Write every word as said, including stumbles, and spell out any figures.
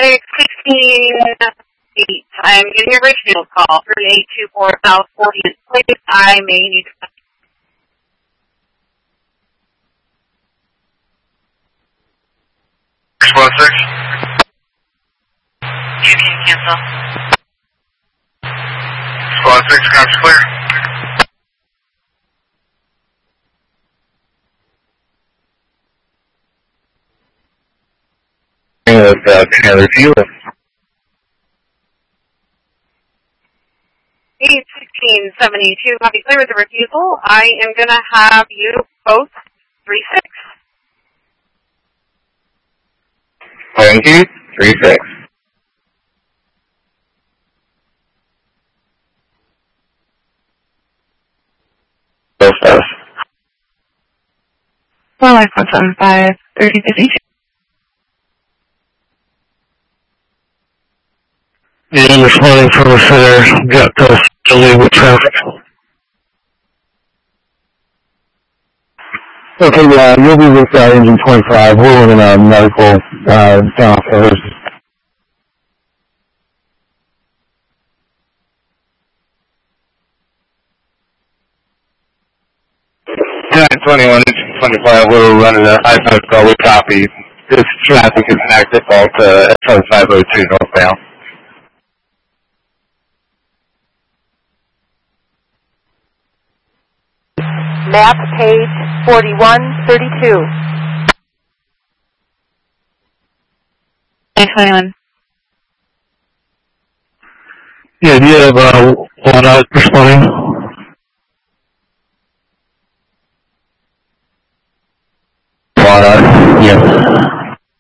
six sixteen eight. I'm getting a refusal call. three eight two four South fortieth Place. I may need to... six one six. You can cancel. Squad six, cops clear. With uh, Taylor Fuel. eight sixteen seventy-two, copy clear with the refusal. I am going to have you both three six. Thank you. three six. Both us. Well, like one seven five, thirty fifty-two. Yeah, responding from the center, got to delay with traffic. Okay, yeah, you'll be with uh, engine twenty-five. We're in a medical uh, down first. nine twenty-one, engine twenty-five, we're running a high five call. We copy. This traffic is an active fault to S five oh two northbound. Map page forty-one thirty-two. nine twenty-one. Yeah, do you have uh, one out responding?